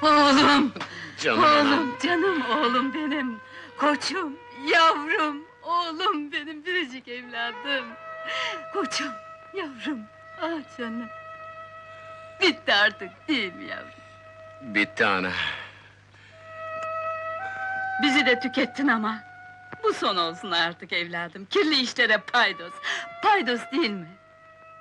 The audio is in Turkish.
Oğlum! Canım anam. Oğlum, canım oğlum benim! Koçum, yavrum, oğlum benim, biricik evladım! Koçum, yavrum, ah canım! Bitti artık, değil mi yavrum? Bitti ana. Bizi de tükettin ama! Bu son olsun artık evladım, kirli işlere paydos! Paydos değil mi?